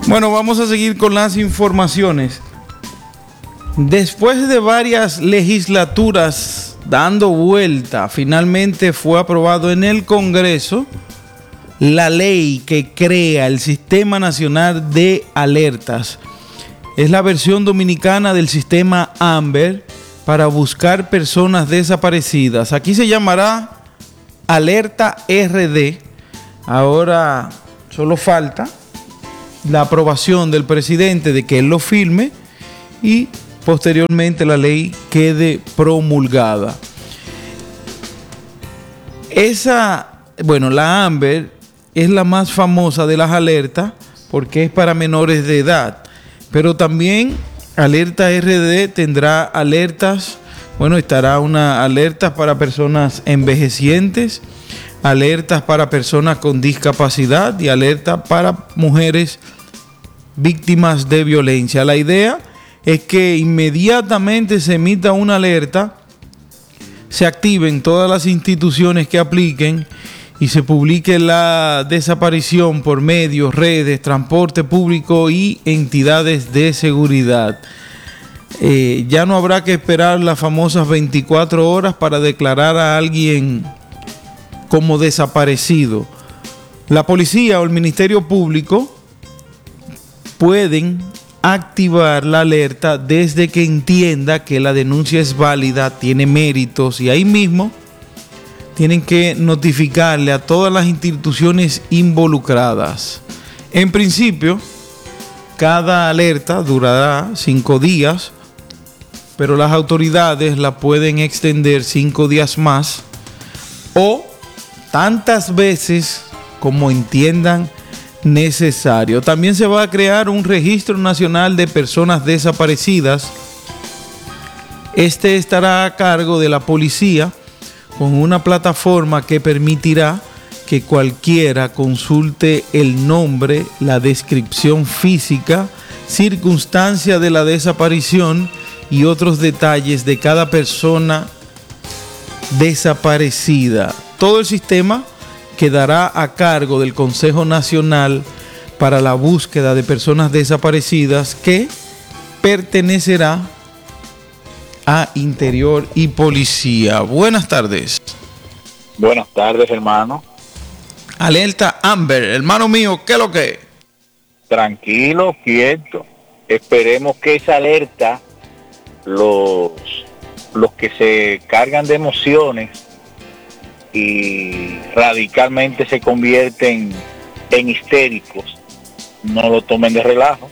Bueno, vamos a seguir con las informaciones. Después de varias legislaturas dando vuelta, finalmente fue aprobado en el Congreso la ley que crea el Sistema Nacional de Alertas. Es la versión dominicana del sistema AMBER para buscar personas desaparecidas. Aquí se llamará Alerta RD. Ahora solo falta la aprobación del presidente de que él lo firme y posteriormente la ley quede promulgada. La AMBER es la más famosa de las alertas porque es para menores de edad, pero también Alerta RD tendrá alertas, estará una alerta para personas envejecientes, alertas para personas con discapacidad y alerta para mujeres víctimas de violencia. La idea es que inmediatamente se emita una alerta, se activen todas las instituciones que apliquen y se publique la desaparición por medios, redes, transporte público y entidades de seguridad. Ya no habrá que esperar las famosas 24 horas para declarar a alguien como desaparecido. La policía o el Ministerio Público pueden activar la alerta desde que entienda que la denuncia es válida, tiene méritos, y ahí mismo tienen que notificarle a todas las instituciones involucradas. En principio, cada alerta durará 5 días, pero las autoridades la pueden extender 5 días más o tantas veces como entiendan necesario. También se va a crear un registro nacional de personas desaparecidas. Este estará a cargo de la policía con una plataforma que permitirá que cualquiera consulte el nombre, la descripción física, circunstancia de la desaparición y otros detalles de cada persona desaparecida. Todo el sistema quedará a cargo del Consejo Nacional para la Búsqueda de Personas Desaparecidas, que pertenecerá a Interior y Policía. Buenas tardes. Buenas tardes, hermano. Alerta AMBER, hermano mío, ¿qué es lo que es? Tranquilo, quieto. Esperemos que esa alerta, los que se cargan de emociones y radicalmente se convierten en histéricos, no lo tomen de relajo.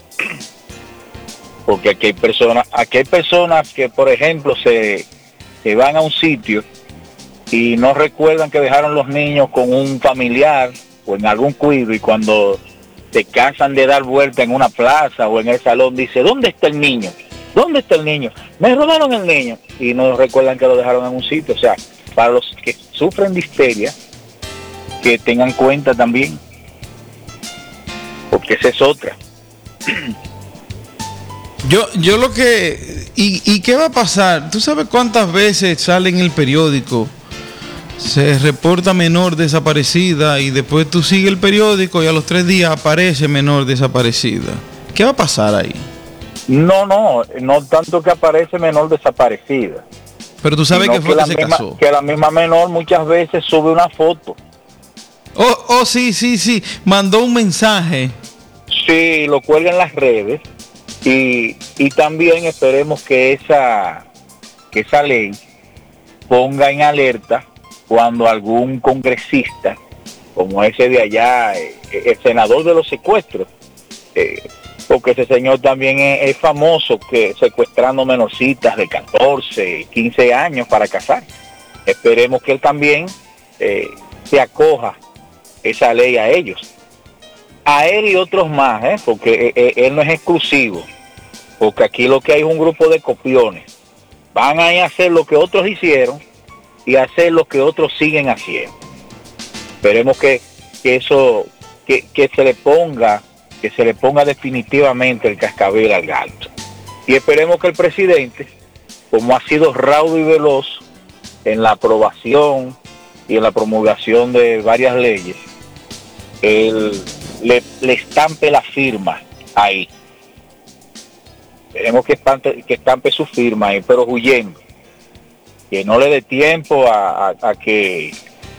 Porque aquí hay personas que, por ejemplo, se van a un sitio y no recuerdan que dejaron los niños con un familiar o en algún cuido, y cuando se cansan de dar vuelta en una plaza o en el salón, dice: ¿dónde está el niño? ¿Dónde está el niño? Me robaron el niño. Y no recuerdan que lo dejaron en un sitio. O sea, para los que sufren de histeria, que tengan cuenta también, porque esa es otra. Yo lo que... ¿Y qué va a pasar? ¿Tú sabes cuántas veces sale en el periódico? Se reporta menor desaparecida y después tú sigues el periódico y a los 3 días aparece menor desaparecida. ¿Qué va a pasar ahí? No tanto que aparece menor desaparecida. Pero tú sabes que fue que se casó. Que la misma menor muchas veces sube una foto. Sí. Mandó un mensaje. Sí, lo cuelga en las redes. Y también esperemos que esa ley ponga en alerta cuando algún congresista, como ese de allá, el senador de los secuestros, porque ese señor también es famoso, que secuestrando menorcitas de 14, 15 años para casar. Esperemos que él también se acoja esa ley a ellos. A él y otros más, porque él no es exclusivo, porque aquí lo que hay es un grupo de copiones. Van a ir a hacer lo que otros hicieron y hacer lo que otros siguen haciendo. Esperemos que se le ponga definitivamente el cascabel al gato. Y esperemos que el presidente, como ha sido raudo y veloz en la aprobación y en la promulgación de varias leyes, él le estampe la firma ahí. Queremos que estampe su firma ahí, pero huyendo. Que no le dé tiempo a que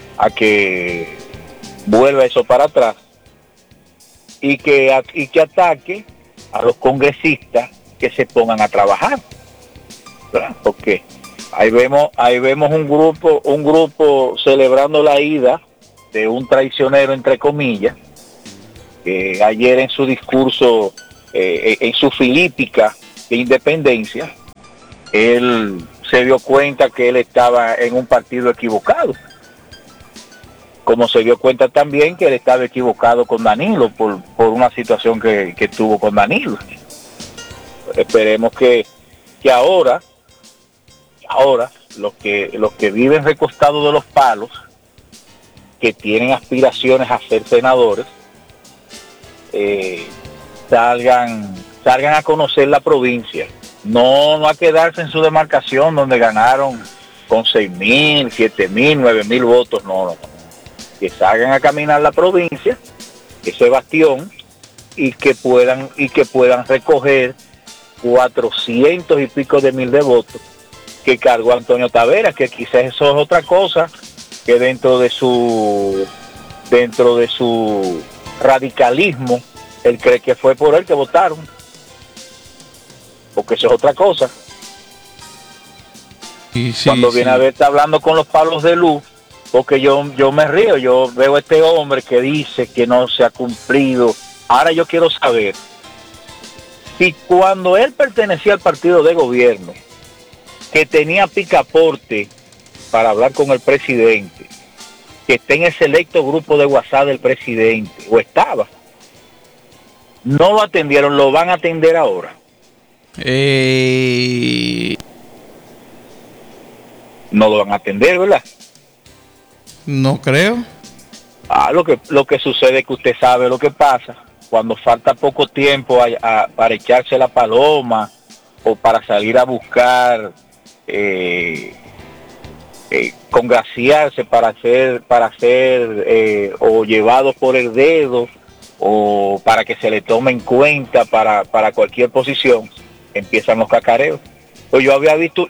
vuelva eso para atrás. Y que ataque a los congresistas que se pongan a trabajar, ¿verdad? Porque ahí vemos un grupo celebrando la ida de un traicionero, entre comillas, que ayer en su discurso, en su filípica de independencia, él se dio cuenta que él estaba en un partido equivocado, como se dio cuenta también que él estaba equivocado con Danilo por una situación que tuvo con Danilo. Esperemos que ahora los que viven recostados de los palos, que tienen aspiraciones a ser senadores, salgan a conocer la provincia, no a quedarse en su demarcación donde ganaron con 6,000, 7,000, 9,000 votos, no, que salgan a caminar la provincia, ese bastión, y que puedan recoger 400 y pico de mil de votos que cargó Antonio Taveras, que quizás eso es otra cosa que dentro de su radicalismo él cree que fue por él que votaron, porque eso es otra cosa. Y sí, cuando viene a ver, está hablando con los palos de luz, porque yo me río, yo veo a este hombre que dice que no se ha cumplido. Ahora yo quiero saber si cuando él pertenecía al partido de gobierno, que tenía picaporte para hablar con el presidente, que está en el selecto grupo de WhatsApp del presidente, o estaba, no lo atendieron, lo van a atender ahora. No lo van a atender, ¿verdad? No creo. Lo que sucede es que usted sabe lo que pasa cuando falta poco tiempo para echarse la paloma o para salir a buscar congraciarse para ser o llevados por el dedo o para que se le tome en cuenta para cualquier posición, empiezan los cacareos. Pues yo había visto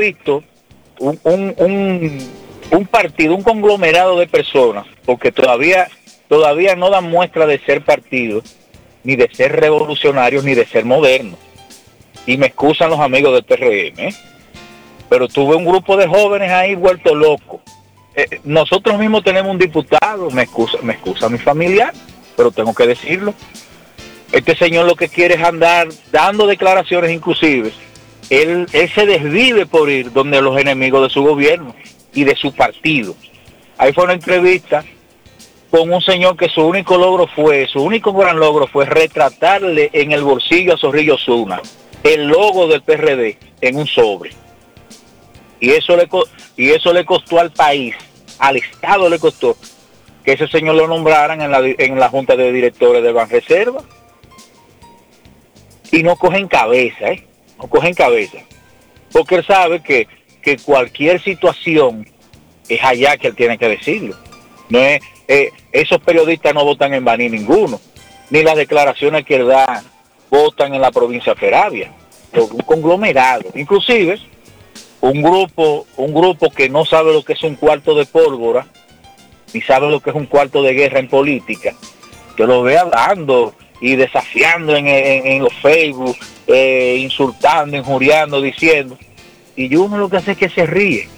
un partido, un conglomerado de personas, porque todavía no dan muestra de ser partido, ni de ser revolucionarios, ni de ser modernos. Y me excusan los amigos del PRM, pero tuve un grupo de jóvenes ahí vuelto locos. Nosotros mismos tenemos un diputado, me excusa mi familiar, pero tengo que decirlo. Este señor lo que quiere es andar dando declaraciones, inclusive él se desvive por ir donde los enemigos de su gobierno y de su partido. Ahí fue una entrevista con un señor que su único gran logro fue retratarle en el bolsillo a Zorrillo Osuna el logo del PRD en un sobre. Y eso le costó al país, al Estado le costó que ese señor lo nombraran en la Junta de Directores de Banreserva. Y no cogen cabeza, no cogen cabeza. Porque él sabe que cualquier situación es allá que él tiene que decirlo. No es, esos periodistas no votan en Baní ninguno, ni las declaraciones que él da votan en la provincia de Peravia. Un conglomerado, inclusive un grupo que no sabe lo que es un cuarto de pólvora, ni sabe lo que es un cuarto de guerra en política, que lo ve hablando y desafiando en los Facebook, insultando, injuriando, diciendo, y uno lo que hace es que se ríe.